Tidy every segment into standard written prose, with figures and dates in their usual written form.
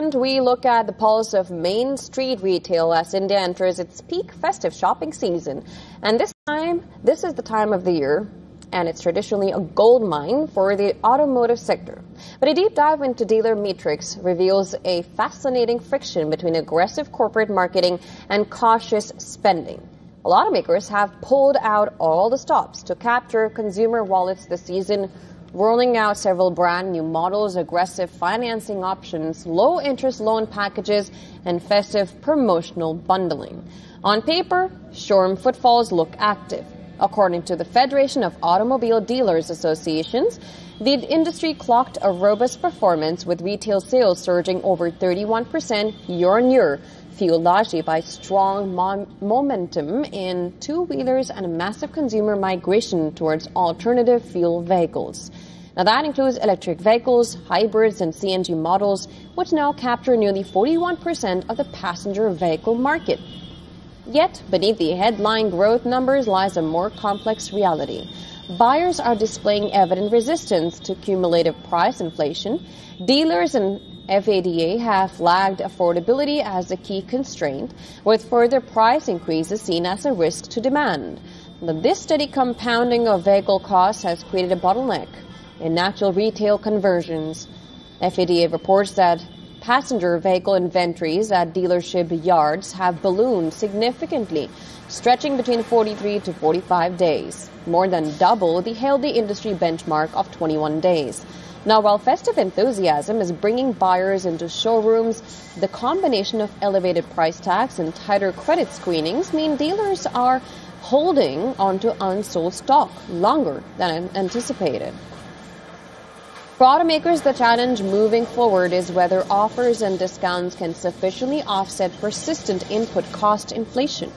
And we look at the pulse of Main Street retail as India enters its peak festive shopping season. And this is the time of the year, and it's traditionally a gold mine for the automotive sector. But a deep dive into dealer metrics reveals a fascinating friction between aggressive corporate marketing and cautious spending. Automakers have pulled out all the stops to capture consumer wallets this season, rolling out several brand new models, aggressive financing options, low-interest loan packages, and festive promotional bundling. On paper, showroom footfalls look active. According to the Federation of Automobile Dealers Associations, the industry clocked a robust performance with retail sales surging over 31% year-on-year, fueled largely by strong momentum in two-wheelers and a massive consumer migration towards alternative fuel vehicles. Now that includes electric vehicles, hybrids, and CNG models, which now capture nearly 41% of the passenger vehicle market. Yet, beneath the headline growth numbers lies a more complex reality. Buyers are displaying evident resistance to cumulative price inflation. Dealers and FADA have flagged affordability as a key constraint, with further price increases seen as a risk to demand. But this steady compounding of vehicle costs has created a bottleneck in actual retail conversions. FADA reports that passenger vehicle inventories at dealership yards have ballooned significantly, stretching between 43 to 45 days, more than double the healthy industry benchmark of 21 days. Now, while festive enthusiasm is bringing buyers into showrooms, the combination of elevated price tags and tighter credit screenings mean dealers are holding onto unsold stock longer than anticipated. For automakers, the challenge moving forward is whether offers and discounts can sufficiently offset persistent input cost inflation.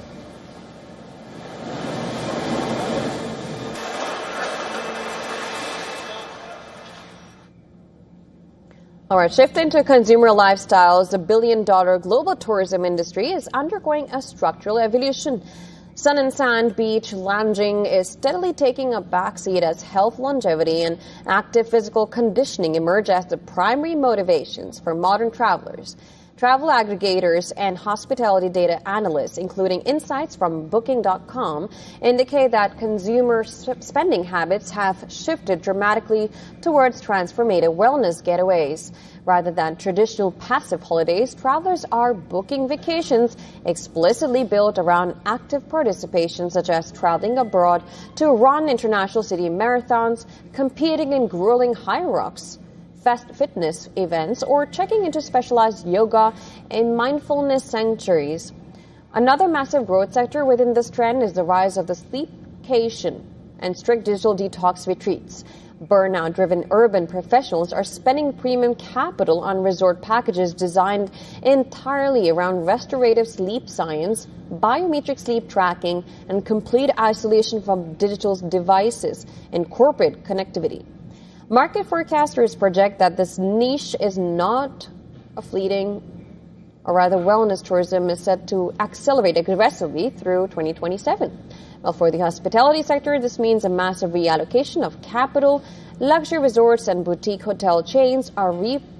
All right, shifting to consumer lifestyles, the billion-dollar global tourism industry is undergoing a structural evolution. Sun and sand beach lounging is steadily taking a backseat as health, longevity, and active physical conditioning emerge as the primary motivations for modern travelers. Travel aggregators and hospitality data analysts, including insights from Booking.com, indicate that consumer spending habits have shifted dramatically towards transformative wellness getaways. Rather than traditional passive holidays, travelers are booking vacations explicitly built around active participation, such as traveling abroad to run international city marathons, competing in grueling high rocks, fitness events, or checking into specialized yoga and mindfulness sanctuaries. Another massive growth sector within this trend is the rise of the sleepcation and strict digital detox retreats. Burnout-driven urban professionals are spending premium capital on resort packages designed entirely around restorative sleep science, biometric sleep tracking, and complete isolation from digital devices and corporate connectivity. Market forecasters project that this niche is not a fleeting, or rather wellness tourism is set to accelerate aggressively through 2027. Well, for the hospitality sector, this means a massive reallocation of capital. Luxury resorts and boutique hotel chains are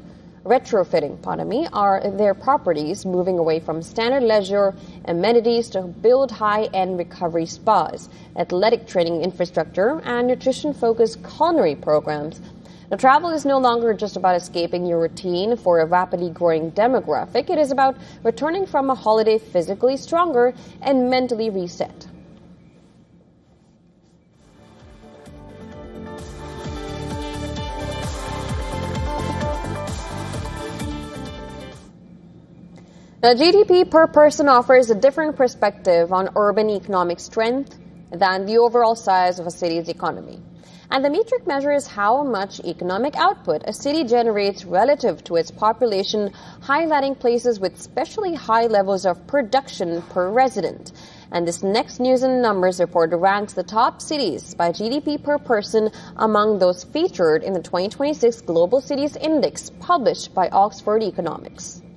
retrofitting their properties, moving away from standard leisure amenities to build high-end recovery spas, athletic training infrastructure, and nutrition-focused culinary programs. Now, travel is no longer just about escaping your routine for a rapidly growing demographic. It is about returning from a holiday physically stronger and mentally reset. Now, GDP per person offers a different perspective on urban economic strength than the overall size of a city's economy. And the metric measures how much economic output a city generates relative to its population, highlighting places with especially high levels of production per resident. And this next News and Numbers report ranks the top cities by GDP per person among those featured in the 2026 Global Cities Index published by Oxford Economics.